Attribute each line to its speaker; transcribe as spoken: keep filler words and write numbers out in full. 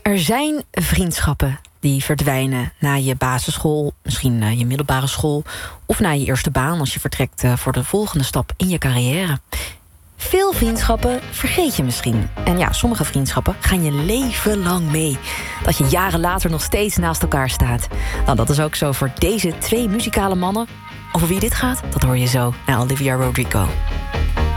Speaker 1: Er zijn vriendschappen die verdwijnen na je basisschool, misschien na je middelbare school, of na je eerste baan als je vertrekt voor de volgende stap in je carrière. Veel vriendschappen vergeet je misschien. En ja, sommige vriendschappen gaan je leven lang mee. Dat je jaren later nog steeds naast elkaar staat. Nou, dat is ook zo voor deze twee muzikale mannen. Over wie dit gaat, dat hoor je zo naar Olivia Rodrigo.